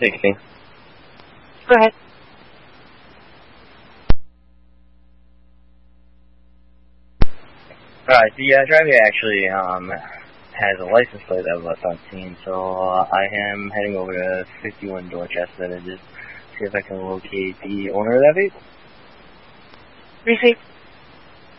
16. Go ahead. Alright, the driver actually has a license plate that was unseen, so I am heading over to 51 Dorchester to just see if I can locate the owner of that vehicle. Receive.